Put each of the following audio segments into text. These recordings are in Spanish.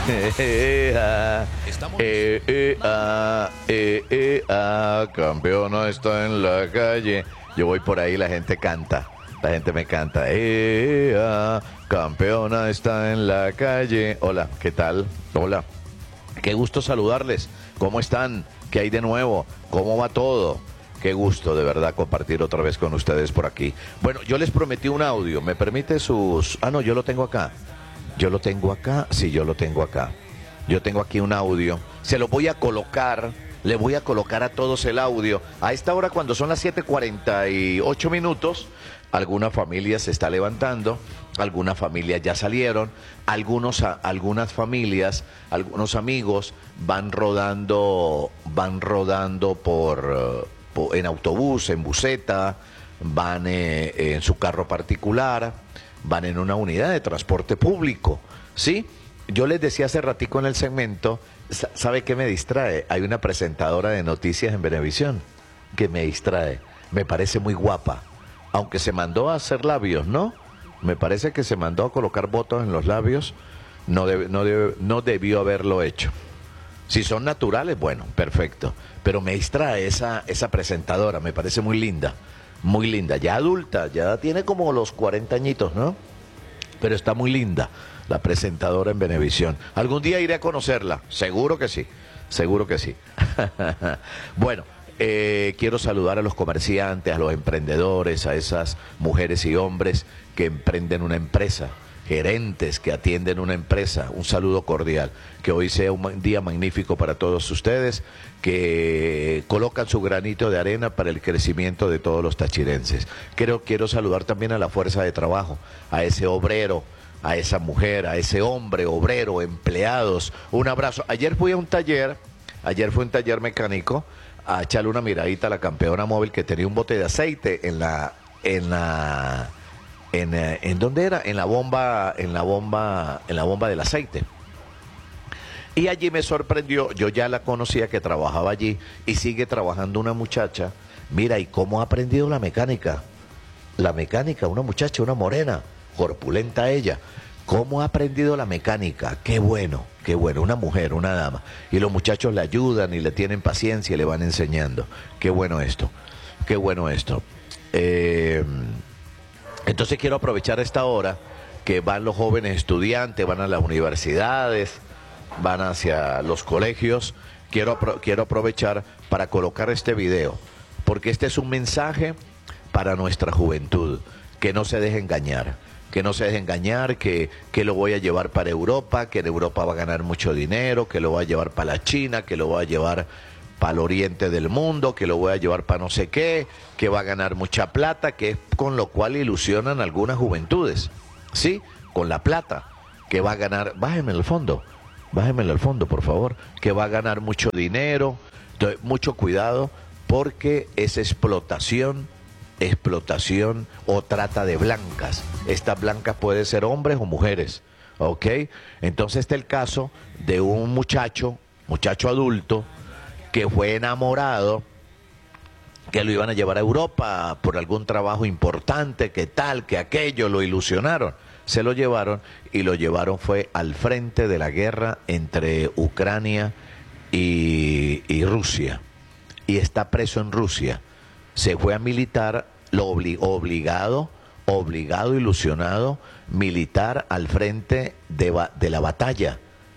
Campeona está en la calle. Yo voy por ahí, la gente canta. La gente me canta. Campeona está en la calle. Hola, ¿qué tal? Hola. Qué gusto saludarles. ¿Cómo están? ¿Qué hay de nuevo? ¿Cómo va todo? Qué gusto de verdad compartir otra vez con ustedes por aquí. Bueno, yo les prometí un audio. ¿Me permite sus...? Ah, no, yo lo tengo acá. Yo lo tengo acá. Sí, yo lo tengo acá. Yo tengo aquí un audio. Se lo voy a colocar. Le voy a colocar a todos el audio. A esta hora, cuando son las 7:48 minutos, alguna familia se está levantando, algunas familias ya salieron, algunas familias, algunos amigos van rodando en autobús, en buseta, van en su carro particular, van en una unidad de transporte público, ¿sí? Yo les decía hace ratico en el segmento, ¿sabe qué me distrae? Hay una presentadora de noticias en Venevisión que me distrae, me parece muy guapa, aunque se mandó a hacer labios, ¿no? Me parece que se mandó a colocar botox en los labios, no debió haberlo hecho. Si son naturales, bueno, perfecto, pero me distrae esa presentadora, me parece muy linda, ya adulta, ya tiene como los 40 añitos, ¿no? Pero está muy linda la presentadora en Venevisión. Algún día iré a conocerla, seguro que sí, seguro que sí. Bueno, quiero saludar a los comerciantes, a los emprendedores, a esas mujeres y hombres que emprenden una empresa, gerentes que atienden una empresa. Un saludo cordial, que hoy sea un día magnífico para todos ustedes, que colocan su granito de arena para el crecimiento de todos los tachirenses. Quiero saludar también a la fuerza de trabajo, a ese obrero, a esa mujer, a ese hombre, obrero, empleados. Un abrazo. Ayer fui a un taller mecánico a echarle una miradita a la campeona móvil que tenía un bote de aceite ¿en dónde era? En la bomba del aceite. Y allí me sorprendió, yo ya la conocía que trabajaba allí y sigue trabajando una muchacha. Mira, ¿y cómo ha aprendido la mecánica? La mecánica, una muchacha, una morena, corpulenta ella. ¿Cómo ha aprendido la mecánica? Qué bueno, una mujer, una dama. Y los muchachos le ayudan y le tienen paciencia y le van enseñando. Qué bueno esto. Entonces quiero aprovechar esta hora que van los jóvenes estudiantes, van a las universidades, van hacia los colegios. Quiero aprovechar para colocar este video, porque este es un mensaje para nuestra juventud, que no se deje engañar. Que lo voy a llevar para Europa, que en Europa va a ganar mucho dinero, que lo voy a llevar para la China, que lo voy a llevar para el oriente del mundo, que lo voy a llevar para no sé qué, que va a ganar mucha plata, que es con lo cual ilusionan algunas juventudes, ¿sí? Con la plata, que va a ganar, bájeme al fondo, por favor, que va a ganar mucho dinero. Entonces, mucho cuidado, porque es explotación o trata de blancas. Estas blancas pueden ser hombres o mujeres, ¿ok? Entonces está el caso de un muchacho adulto, que fue enamorado, que lo iban a llevar a Europa por algún trabajo importante, que tal, que aquello, lo ilusionaron. Se lo llevaron fue al frente de la guerra entre Ucrania y Rusia. Y está preso en Rusia. Se fue a militar, obligado, ilusionado, militar al frente de la batalla,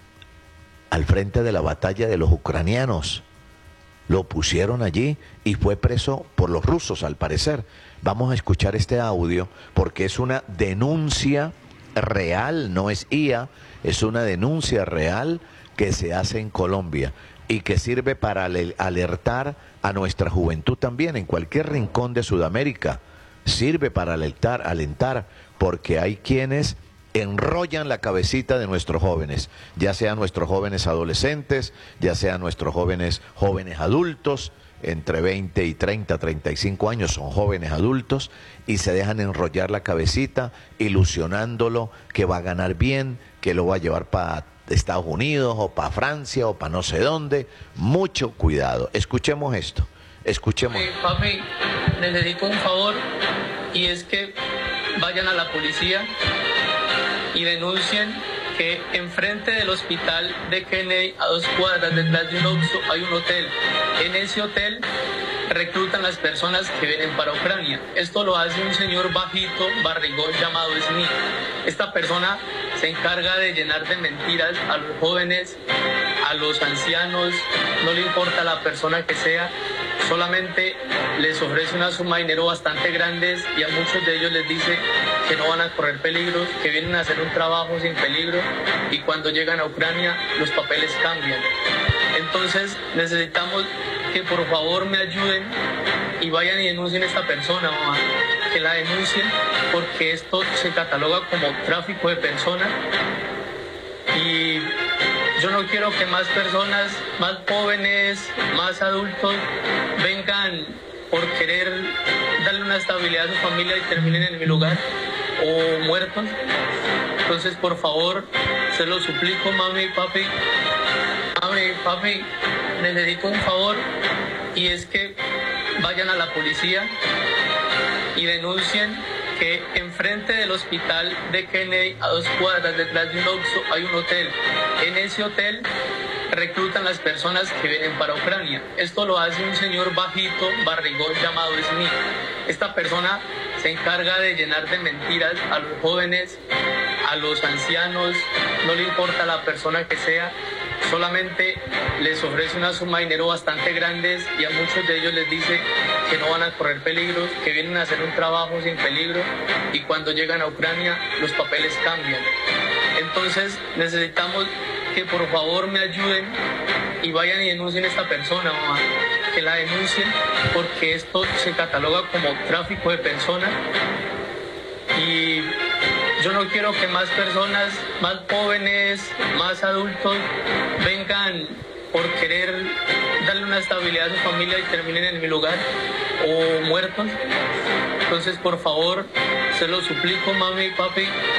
de los ucranianos. Lo pusieron allí y fue preso por los rusos, al parecer. Vamos a escuchar este audio porque es una denuncia real, no es IA, es una denuncia real que se hace en Colombia y que sirve para alertar a nuestra juventud también en cualquier rincón de Sudamérica. Sirve para alentar, porque hay quienes enrollan la cabecita de nuestros jóvenes, ya sean nuestros jóvenes adolescentes, ya sean nuestros jóvenes adultos, entre 20 y 30, 35 años son jóvenes adultos, y se dejan enrollar la cabecita, ilusionándolo que va a ganar bien, que lo va a llevar para Estados Unidos o para Francia o para no sé dónde. Mucho cuidado. Escuchemos esto. Papi, necesito un favor, y es que vayan a la policía y denuncien que enfrente del hospital de Kennedy, a 2 cuadras detrás de un Oxxo, hay un hotel. En ese hotel reclutan las personas que vienen para Ucrania. Esto lo hace un señor bajito, barrigón, llamado Smith. Esta persona se encarga de llenar de mentiras a los jóvenes, a los ancianos, no le importa la persona que sea, solamente les ofrece una suma de dinero bastante grande y a muchos de ellos les dice que no van a correr peligros, que vienen a hacer un trabajo sin peligro y cuando llegan a Ucrania los papeles cambian. Entonces necesitamos que por favor me ayuden y vayan y denuncien a esta persona, mamá, que la denuncien porque esto se cataloga como tráfico de personas y yo no quiero que más personas, más jóvenes, más adultos vengan por querer darle una estabilidad a su familia y terminen en mi lugar o muertos. Entonces por favor, se lo suplico, mami, papi, necesito un favor y es que vayan a la policía y denuncien que enfrente del hospital de Kennedy, a 2 cuadras detrás de un Oxxo, hay un hotel. En ese hotel reclutan las personas que vienen para Ucrania. Esto lo hace un señor bajito, barrigón, llamado Smith. Esta persona se encarga de llenar de mentiras a los jóvenes, a los ancianos, no le importa la persona que sea, solamente les ofrece una suma de dinero bastante grande y a muchos de ellos les dice que no van a correr peligros, que vienen a hacer un trabajo sin peligro y cuando llegan a Ucrania los papeles cambian. Entonces necesitamos que por favor me ayuden y vayan y denuncien a esta persona, mamá, que la denuncien porque esto se cataloga como tráfico de personas y yo no quiero que más personas, más jóvenes, más adultos vengan por querer darle una estabilidad a su familia y terminen en mi lugar o muertos. Entonces, por favor, se lo suplico, mami, papi.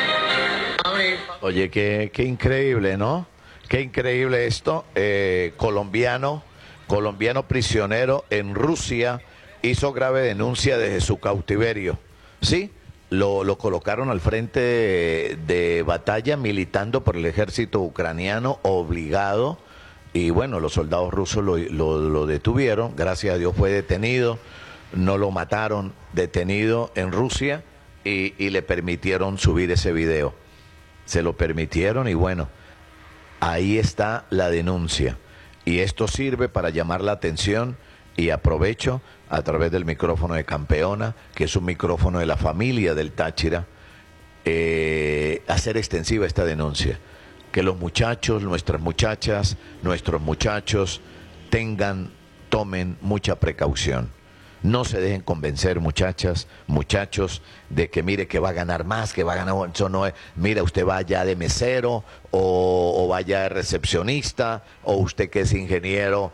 Oye, qué increíble, ¿no? Qué increíble esto. Colombiano prisionero en Rusia hizo grave denuncia desde su cautiverio. ¿Sí? Lo colocaron al frente de batalla militando por el ejército ucraniano obligado y bueno, los soldados rusos lo detuvieron, gracias a Dios fue detenido, no lo mataron, detenido en Rusia y le permitieron subir ese video. Se lo permitieron y bueno, ahí está la denuncia y esto sirve para llamar la atención y aprovecho a través del micrófono de Campeona, que es un micrófono de la familia del Táchira, hacer extensiva esta denuncia. Que los muchachos, nuestras muchachas, nuestros muchachos tomen mucha precaución. No se dejen convencer, muchachas, muchachos, de que mire que va a ganar más, que va a ganar, eso no es, mira, usted vaya de mesero o vaya de recepcionista o usted que es ingeniero